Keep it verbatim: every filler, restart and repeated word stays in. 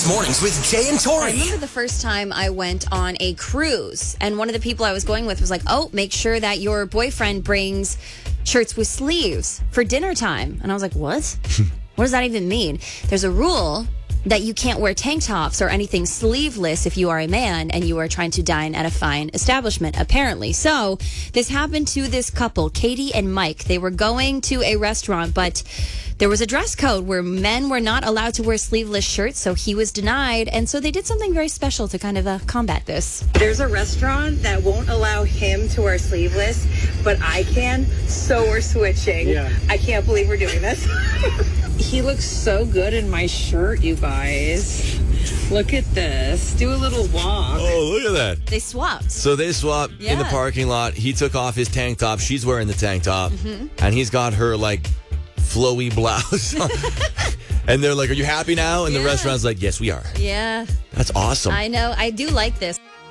Mix Mornings with Jay and I Tori. remember the first time I went on a cruise, and one of the people I was going with was like, oh, make sure that your boyfriend brings shirts with sleeves for dinner time. And I was like, what? What does that even mean? There's a rule that you can't wear tank tops or anything sleeveless if you are a man and you are trying to dine at a fine establishment, apparently. So this happened to this couple, Katie and Mike. They were going to a restaurant, but there was a dress code where men were not allowed to wear sleeveless shirts, so he was denied. And so they did something very special to kind of uh, combat this. There's a restaurant that won't allow him to wear sleeveless, but I can, so we're switching. Yeah. I can't believe we're doing this. He looks so good in my shirt, you guys. Look at this. Do a little walk. Oh, look at that. They swapped. So they swapped in the Yeah. parking lot. He took off his tank top. She's wearing the tank top. Mm-hmm. And he's got her, like, flowy blouse on. And they're like, are you happy now? And the Yeah. restaurant's like, yes, we are. Yeah, That's awesome. I know. I do like this.